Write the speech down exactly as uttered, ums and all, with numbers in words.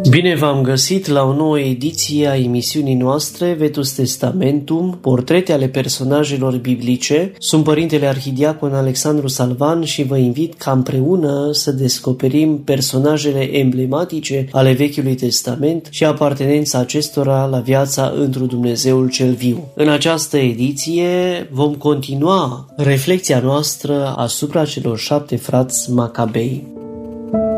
Bine v-am găsit la o nouă ediție a emisiunii noastre Vetus Testamentum, portrete ale personajelor biblice. Sunt Părintele Arhidiacon Alexandru Salvan și vă invit ca împreună să descoperim personajele emblematice ale Vechiului Testament și apartenența acestora la viața întru Dumnezeul cel viu. În această ediție vom continua reflexia noastră asupra celor șapte frați Macabei.